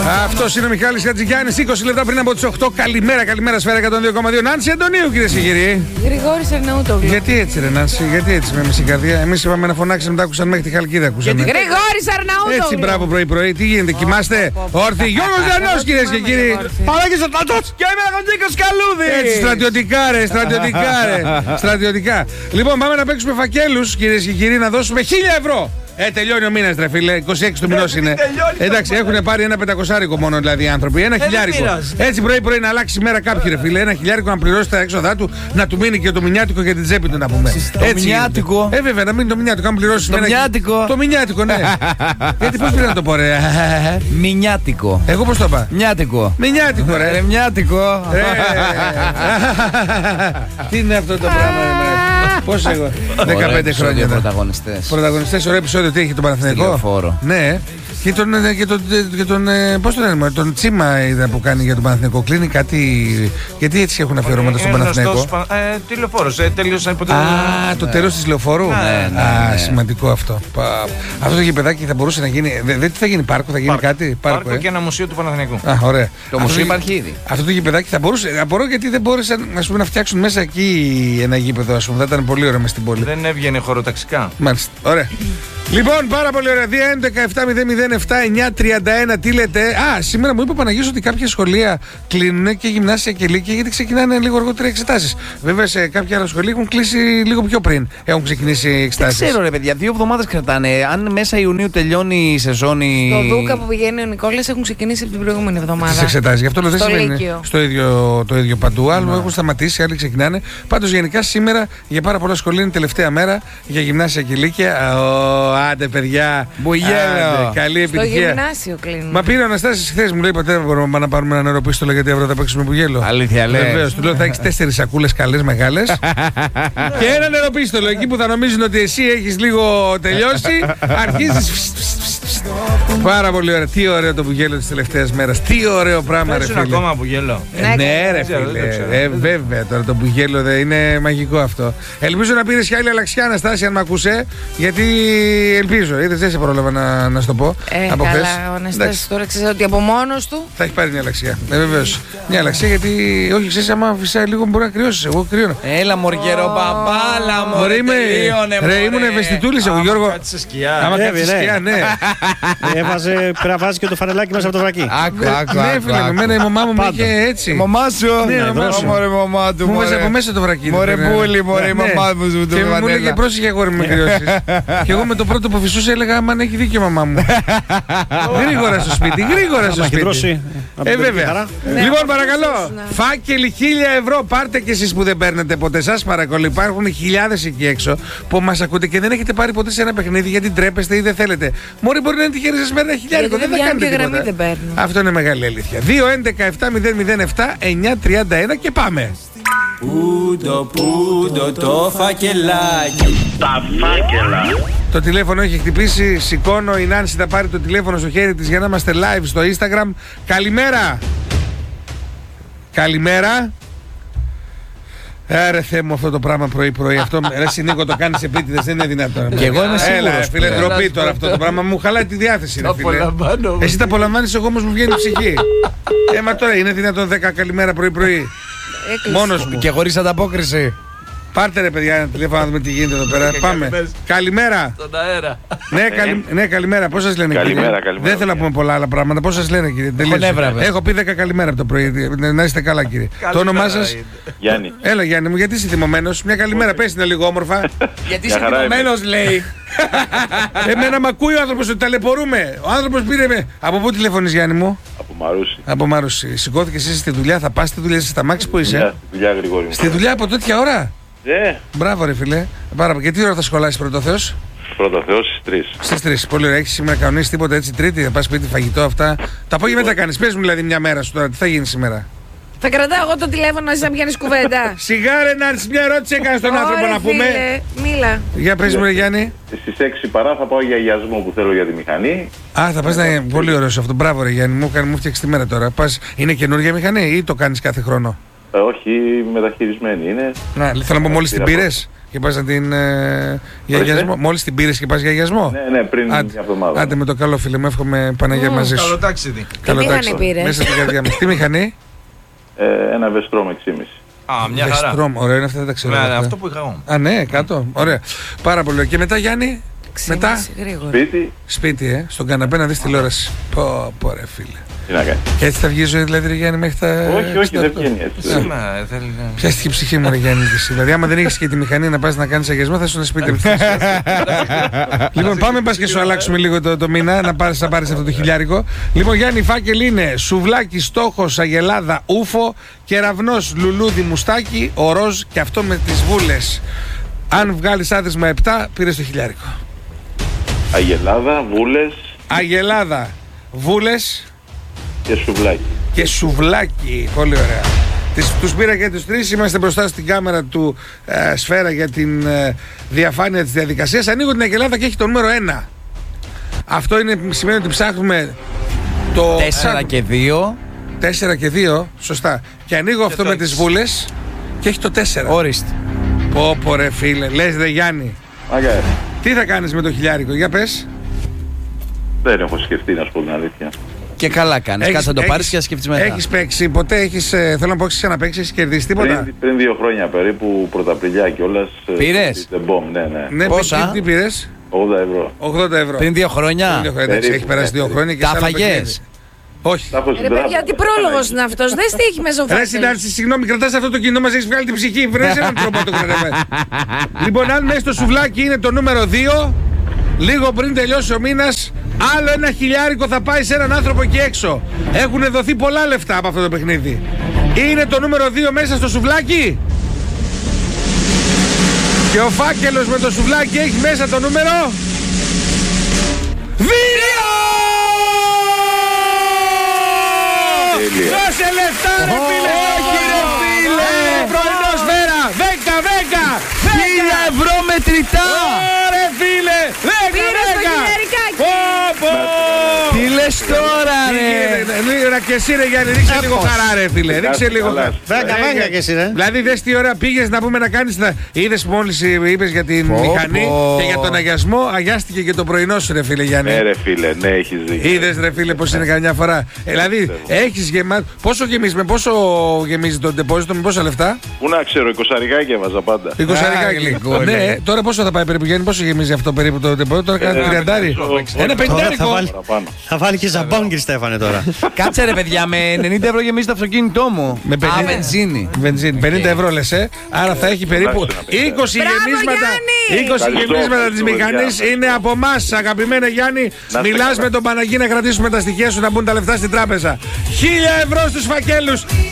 Αυτός είναι ο Μιχάλης Χατζηγιάννης, 20 λεπτά πριν από τις 8. Καλημέρα, Σφαίρα 102,2. Νάνση Αντωνίου, κυρίες και κύριοι. Γρηγόρης Αρναούτογλου. Γιατί έτσι, ρε Νάνση, γιατί έτσι με μισή καρδιά? Εμείς είπαμε να φωνάξουμε, τα άκουσαν μέχρι τη Χαλκίδα. Γρηγόρης Αρναούτογλου. Έτσι, μπράβο πρωί-πρωί. Τι γίνεται, κοιμάστε? Όρθιοι. Γιώργος Λιανός, κυρίες και κύριοι. Πανάγιος ο Τάτος και είμαι ο Νίκος Καλούδης. Έτσι, στρατιωτικά. Λοιπόν, πάμε να παίξουμε φακέλους, κυρίες και κύριοι, να δώσουμε 1.000 ευρώ. Τελειώνει ο μήνας, ρε φίλε. 26 του μηνός είναι. Εντάξει, έχουν πάρει ένα 500 μόνο δηλαδή οι άνθρωποι. Ένα χιλιάρικο. Έτσι πρωί-πρωί να αλλάξει η μέρα κάποιοι, ρε φίλε. Ένα χιλιάρικο να πληρώσει τα έξοδά του, να του μείνει και το μηνιάτικο για την τσέπη του, να πούμε. Το μηνιάτικο. Βέβαια, να μείνει το μηνιάτικο. Αν πληρώσει το μηνιάτικο. Το μηνιάτικο, ναι. Γιατί πώς πρέπει να το πω, ρε? Μηνιάτικο. Εγώ πώς το είπα? Μηνιάτικο. Μηνιάτικο, ρε. Μηνιάτικο. Τι είναι αυτό το πράγμα, ρε? Πώς εγώ? 15 χρόνια. Πρωταγωνιστές, ωραίο επεισόδιο. Τι έχει τον Παναθηναϊκό? Ναι. Και τον πώς τον λένε, τον Τσίμα είδα που κάνει για τον Παναθηναϊκό. Κλείνει κάτι. Γιατί έτσι έχουν αφιερώματα στον Παναθηναϊκό? Τι λεωφόρος, τέλειωσε ποτέ. Το τέλος της λεωφόρου. Σημαντικό αυτό. Αυτό το γηπεδάκι θα μπορούσε να γίνει. Δεν θα γίνει πάρκο, θα γίνει κάτι. Πάρκο και ένα μουσείο του Παναθηναϊκού. Ωραία. Το μουσείο υπάρχει ήδη. Αυτό το γηπεδάκι θα μπορούσε. Απορώ γιατί δεν μπόρεσαν να φτιάξουν μέσα εκεί ένα γήπεδο, ας πούμε. Θα ήταν πολύ ωραίο μες στην πόλη. Δεν έβγαινε χωροταξικά. Μάλιστα. Ωραία. Λοιπόν, πάρα πολύ ωραία. 2-11-7-0-0-7-9-31. Τι λέτε? Σήμερα μου είπε ο Παναγιώτης ότι κάποια σχολεία κλείνουν και γυμνάσια και λύκεια γιατί ξεκινάνε λίγο αργότερα εξετάσεις. Βέβαια, σε κάποια άλλα σχολεία έχουν κλείσει λίγο πιο πριν. Έχουν ξεκινήσει οι εξετάσεις. Δεν ξέρω, ρε παιδιά, 2 εβδομάδες κρατάνε. Αν μέσα Ιουνίου τελειώνει η σεζόνη. Στο Δούκα που πηγαίνει ο Νικόλας έχουν ξεκινήσει από την προηγούμενη εβδομάδα. Στις εξετάσεις. Γι' αυτό δεν συμβαίνει το ίδιο παντού. Άλλοι έχουν σταματήσει, άλλοι ξεκινάνε. Πάντως, γενικά σήμερα για πάρα πολλά σχολεία είναι τελευταία μέρα για γυμνάσια και λύκεια. Άντε, παιδιά. Μπουγέλο. Καλή επιτυχία. Στο γυμνάσιο κλείνουν. Μα πήρε ο Αναστάσης χθες, μου λέει πατέρα, μπορούμε να πάρουμε ένα νεροπίστολο γιατί αύριο θα παίξουμε μπουγέλο. Αλήθεια, λέει. Βεβαίως, του λέω θα έχεις 4 σακούλες καλές μεγάλες και ένα νεροπίστολο. Εκεί που θα νομίζουν ότι εσύ έχεις λίγο τελειώσει, αρχίζεις. Πάρα πολύ ωραίο. Τι ωραίο το μπουγέλο της τελευταίας μέρας. Τι ωραίο πράγμα, ρε φίλε. Ακόμα μπουγέλο. Ναι, ρε φίλε. Βέβαια, τώρα το μπουγέλο είναι μαγικό αυτό. Ελπίζω να πήρες και άλλη αλλαξιά, Αναστάση, αν μ' ακούσε. Γιατί ελπίζω, είδες, δεν σε πρόλαβα να σου το πω. Από χθες. Καλά, ο Αναστάσης τώρα ξέρει ότι από μόνος του θα έχει πάρει μια αλλαξιά. Βεβαίως. Μια αλλαξιά γιατί, όχι, ξέρεις, άμα φυσάει λίγο μπορεί να κρυώσεις. Εγώ κρυώνω. Έλα, μοργερό μπαμπάλα, μωρέ. Ρε, ήμουν ευαισθητούλης εγώ, Γιώργο. Κάτσε σε σκιά. Άμα κάτσε σε σκιά, ναι. Πρέπει να βάζει και το φανελάκι μέσα από το βρακί. Άκου. Ναι, φίλε, εμένα η μαμά μου είχε έτσι. Η μαμά σου. Ναι, μαμά του. Μου βάζει από μέσα το βρακί. Μωρέ πούλη, μωρέ, η μαμά μου το και μου έλεγε πρόσεχε αγόρι με κρυώσεις. Και εγώ με το πρώτο που φυσούσε έλεγα άμα έχει δίκιο η μαμά μου. Γρήγορα στο σπίτι. Βέβαια. Λοιπόν, παρακαλώ. Φάκελοι 1.000 ευρώ. Πάρτε κι εσείς που δεν παίρνετε ποτέ. Σας παρακαλώ. Υπάρχουν χιλιάδες εκεί έξω που μας ακούτε και δεν έχετε πάρει ποτέ σε ένα παιχνίδι γιατί ντρέπεστε ή δεν θέλετε. Μωρή, μπορεί να είναι τυχερή σας με ένα χιλιάρικο. Δεν θα κάνετε τίποτα. Αυτό είναι μεγάλη αλήθεια. 2-11-7-0-0-7-9-31 και πάμε. Πούντο το φακελάκι. Τα φάκελα. Το τηλέφωνο έχει χτυπήσει. Σηκώνω. Η Νάνση θα πάρει το τηλέφωνο στο χέρι της για να είμαστε live στο Instagram. Καλημέρα. Ρε Θεέ μου, αυτό το πράγμα πρωί-πρωί. Αυτό ρε Νίκο το κάνεις επίτηδες, δεν είναι δυνατόν. Και εγώ είμαι σίγουρος. Έλα, φίλε, ντροπή τώρα αυτό το πράγμα. Μου χαλάει τη διάθεση, ρε φίλε. Εσύ τα απολαμβάνεις, εγώ όμως μου βγαίνει η ψυχή. Μα τώρα είναι δυνατόν 10 καλημέρα πρωί-πρωί. Μόνος μου. Και χωρίς ανταπόκριση. Πάρτε ρε παιδιά ένα τηλέφωνο να δούμε τι γίνεται εδώ πέρα. Πάμε. Καλημέρα. Στον αέρα. Ναι, καλημέρα. Πώς σας λένε, καλημέρα. Δεν θέλω να πούμε πολλά άλλα πράγματα. Πώς σας λένε, κύριε? Έχω πει 10 καλημέρα από το πρωί. Να είστε καλά, κύριε. Το όνομά σας? Γιάννη. Έλα, Γιάννη μου, γιατί είσαι θυμωμένος? Μια καλημέρα, πες είναι λίγο όμορφα. Γιατί είσαι θυμωμένος, λέει. Εμένα μ' ακούει ο άνθρωπος ότι ταλαιπωρούμε. Ο άνθρωπος πήρε με. Από πού τηλεφωνείς, Γιάννη μου? Από Μαρούσι. Σηκώθηκε εσύ στη δουλειά, θα πας στη δουλειά, εσύ στα μάξι που είσαι? Στη δουλειά, Γρηγόρη. Στη δουλειά από τέτοια ώρα? Ναι. Μπράβο, ρε φιλέ. Και τι ώρα θα σχολάσεις πρώτο Θεός? Πρώτο Θεός στις 3. Στις 3. Πολύ ωραία. Έχεις σήμερα κανονίσει τίποτα έτσι Τρίτη? Θα πας σπίτι, φαγητό, αυτά? Τα απόγευμα τα κάνεις? Πες μου δηλαδή μια μέρα σου τώρα, τι θα γίνει σήμερα? Θα κρατάω εγώ το τηλέφωνο, εσύ να πιάνεις κουβέντα. Σιγά ρε Νάνση, μια ερώτηση έκανες στον άνθρωπο να πούμε. Μίλα. Για πες μου, ρε Γιάννη. Στις 6 παρά θα πάω για αγιασμό που θέλω για τη μηχανή. Θα πας να είναι πολύ ωραίο αυτό. Μπράβο, ρε Γιάννη, μου φτιάξει τη μέρα τώρα. Είναι καινούργια μηχανή ή το κάνεις κάθε χρόνο? Όχι, μεταχειρισμένη είναι. Θέλω να πω, μόλις την πήρες. και πας να την. Για αγιασμό. Μόλις την πήρες και πας για αγιασμό. Ναι, πριν μια εβδομάδα. Άντε με το καλό φίλε μου, εύχομαι Παναγία μαζί σου. Καλό ταξίδι. Τι μηχανή πήρες? Μέσα στην καρδιά μας. Τι μηχανή? Ένα Vestrom 6,5. Α, μια χαρά. Vestrom, ωραία είναι αυτά, δεν τα ξέρω. Ναι, αυτά. αυτό που είχα εγώ. Α, ναι, κάτω. Ωραία. Πάρα πολύ ωραία. Και μετά Γιάννη, μετά σπίτι, στον καναπέ να δεις τηλεόραση. Πω ρε φίλε. Τι να κάνει. Και έτσι θα βγει η ζωή, δηλαδή, ρε Γιάννη, μέχρι τα. Όχι, δεν βγαίνει έτσι. Πιάστηκε η ψυχή μου, ρε Γιάννη. Δηλαδή, άμα δεν έχεις και τη μηχανή να πας να κάνεις αγιασμό, θα σου είναι σπίτι. Λοιπόν, πάμε πας και σου αλλάξουμε λίγο το μήνα, να πάρεις αυτό το χιλιάρικο. Λοιπόν, Γιάννη, οι φάκελοι είναι σουβλάκι, στόχος, αγελάδα, ούφο, κεραυνός, λουλούδι, μουστάκι, ο ροζ και αυτό με τις βούλες. Αν βγάλεις άδεσμα 7, πήρες το χιλιάρικο. Αγελάδα, βούλες. Αγελάδα, βούλες. Και σουβλάκι. Και σουβλάκι. Πολύ ωραία. Τους πήρα και τους τρεις. Είμαστε μπροστά στην κάμερα του Σφαίρα για την διαφάνεια της διαδικασίας. Ανοίγω την αγελάδα και έχει το νούμερο 1. Αυτό σημαίνει ότι ψάχνουμε το 4 και 2. 4 και 2, σωστά. Και ανοίγω αυτό με τις βούλες και έχει το 4. Όριστε. Πω ρε φίλε. Λες ρε Γιάννη. Okay. Τι θα κάνεις με το χιλιάρικο, για πες. Δεν έχω σκεφτεί, να σου πω την αλήθεια. Και καλά κάνεις. Κάτσε να το πάρεις και να σκεφτείς μετά. Έχεις παίξει ποτέ, θέλω να πω, έχεις ξαναπαίξει, έχεις κερδίσει τίποτα? Πριν 2 χρόνια περίπου, Πρωταπριλιά κιόλας. Πήρες? Ναι. Πόσα? Τι πήρες? 80 ευρώ. Πριν 2 χρόνια. Έχει περάσει 2 χρόνια και τα φαγές. Όχι. Ρε παιδιά, τι πρόλογος είναι αυτός, δες τι έχει μέσα ο φάκελος. Ρε Συνάρτηση, συγγνώμη, κρατάς αυτό το κινητό μας, έχεις βγάλει την ψυχή. Βρες έναν τρόπο να το κρατάμε. Λοιπόν, αν μέσα στο σουβλάκι είναι το νούμερο 2, λίγο πριν τελειώσει ο μήνας, άλλο ένα χιλιάρικο θα πάει σε έναν άνθρωπο εκεί έξω. Έχουν δοθεί πολλά λεφτά από αυτό το παιχνίδι. Είναι το νούμερο 2 μέσα στο σουβλάκι. Και ο φάκελος με το σουβλάκι έχει μέσα το νούμερο 2! Δώσε λεφτά ρε φίλε! Όχι ρε φίλε! Πρωινό Σφαίρα! 10! 1000 ευρώ μετρητά! Ρε φίλε! 10! Πήρες το χιλιαρικάκι! Τι λες τώρα ρε! Λίγα και εσύ ρε Γιάννη, ρίξε λίγο χαρά ρε φίλε! Ρίξε λίγο χαρά! 10 και εσύ ρε! Δηλαδή δες τι ώρα πήγες να πούμε να κάνεις. Είδες μόλις είπες για την μηχανή και για τον αγιασμό, αγιάστηκε και το πρωινό σου ρε φίλε Γιάννη. Ναι ρε φίλε, ναι έχεις δίκιο. Είδες ρε φίλε πως είναι καμιά φορά. Δηλαδή έχεις γεμάτο. Πόσο γεμίζεις, με πόσο γεμίζει το ντεπόζιτο, με πόσα λεφτά? Πού να ξέρω, 20 έβαζα πάντα. 20 αργάκι. Ναι, τώρα πόσο θα πάει περίπου, Γιάννη, πόσο γεμίζει αυτό περίπου το ντεπόζιτο? Τώρα κάνει 30. Ένα 50. Θα βάλει και ζαμπόγκρι Στέφανε τώρα. Κάτσε ρε παιδιά, με 90 ευρώ γεμίζει το αυτοκίνητό μου. Με 50. Βενζίνη. 50 ευρώ λες, άρα θα έχει περίπου 20 γεμίσματα της μηχανής. Είναι από εμάς, αγαπημένε Γιάννη. Μιλάς με τον Παναγί να κρατήσουμε τα στοιχεία σου να μπουν τα λεφτά στην τράπεζα. 1000 ευρώ στους φακέλους.